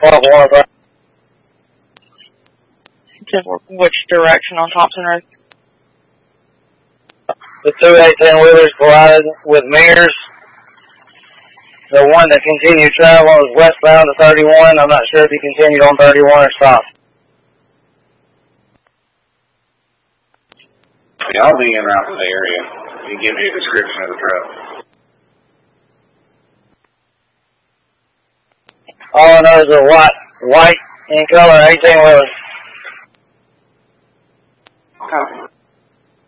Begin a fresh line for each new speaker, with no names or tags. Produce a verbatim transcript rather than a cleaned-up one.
Which direction on Thompson Road?
The two eighteen wheelers collided with mirrors. The one that continued travel was westbound to thirty-one. I'm not sure if he continued on thirty-one or stopped.
Yeah, I'll be in around the area. You give me a description of the truck.
All I know is a white, white in color eighteen wheeler.